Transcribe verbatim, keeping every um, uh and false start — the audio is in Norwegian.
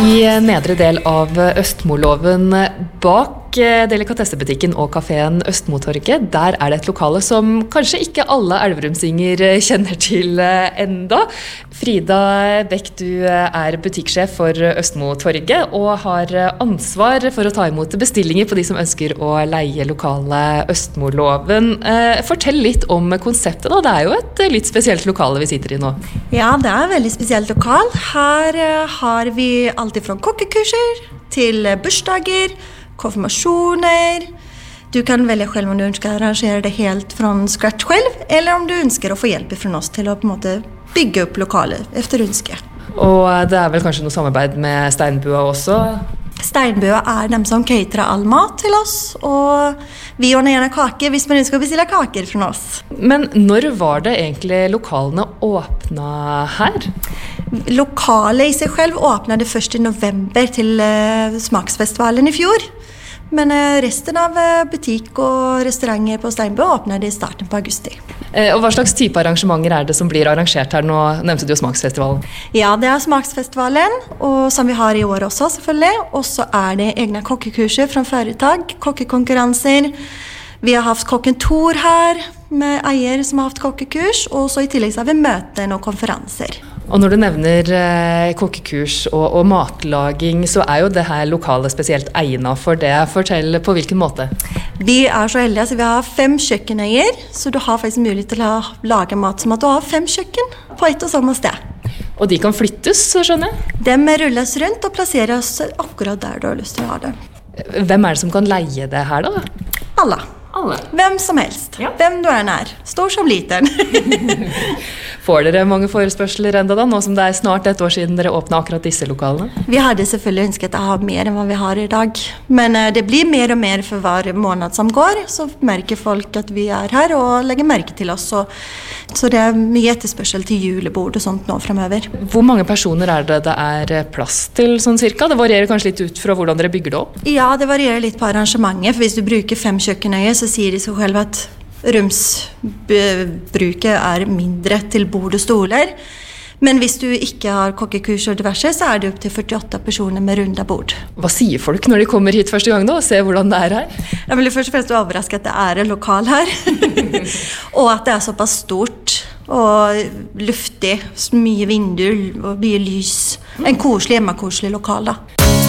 I nedre del av Østmoloven bak delikatessebutikken og kaféen Østmotorget, der er det et lokale som kanskje ikke alle elverumsinger kjenner til enda. Frida Bech, du er butikksjef for Østmotorget og har ansvar for å ta imot bestillinger på de som ønsker å leie lokale Østmoloven. Fortell litt om konseptet da, det er jo et litt spesielt lokale vi sitter i nå. Ja, det er et veldig spesielt lokal. Her har vi alt fra kokkekurser til bursdager, konfirmasjoner. Du kan velge selv om du ønsker å arrangere det helt fra scratch selv, eller om du ønsker å få hjelp fra oss til å på en måte bygge opp lokaler efter ønske. Og det er vel kanskje noe samarbeid med Steinbua også? Steinbua er dem som caterer all mat til oss, og vi ordner gjerne kaker hvis man ønsker å bestille kaker fra oss. Men når var det egentlig lokalene åpnet her? Lokalet i seg selv åpnet først i november til uh, Smaksfestivalen i fjor. Men uh, resten av uh, butikk og restauranter på Steinbua åpnet i starten på augusti. Eh, og hva slags type arrangementer er det som blir arrangert her? Nå nevnte du jo Smaksfestivalen. Ja, det er Smaksfestivalen, og som vi har i år også selvfølgelig. Og så er det egne kokkekurser fra foretak, kokkekonkurranser. Vi har haft kokken Tor her, med eier som har haft kokkekurs, og så i tillegg så har vi møten og konferanser. Og når du nevner eh, kokkekurs og, og matlaging, så er jo det her lokalet spesielt egnet for det. Fortell på hvilken måte? Vi er så heldige, så vi har fem kjøkkeneier, så du har faktisk mulighet til å lage mat som at du har fem kjøkken på et og samme sted. Og de kan flyttes, skjønner jeg? De rulles rundt og plasseres akkurat der du har lyst til å ha det. Hvem er det som kan leie det her da? Alle. Alle. Hvem som helst. Ja. Hvem du er nær. Stor som liten. Får dere mange forespørsler enda da, nå som det er snart et år siden dere åpnet akkurat disse lokalene? Vi hadde selvfølgelig ønsket å ha mer enn hva vi har i dag. Men uh, det blir mer og mer for hver måned som går, så merker folk at vi er her og legger merke til oss. Så, så det er mye etterspørsel til julebord og sånt nå fremover. Hvor mange personer er det det er plass til sånn cirka? Det varierer kanskje litt ut fra hvordan dere bygger det opp? Ja, det varierer litt på arrangementet. For hvis du bruker fem kjøkkenøyer, så sier de seg selv at rumsbruket er mindre til bord og stoler. Men hvis du ikke har kokkekurs og diverse, så er det opp til førtiåtte personer med runda bord. Hva sier folk når de kommer hit første gang da, og ser hvordan det er her? Jeg vil først og fremst overraske at det er en lokal her. Og at det er såpass stort og luftig, mye vinduer og mye lys. En koselig, hjemmekoselig lokal da.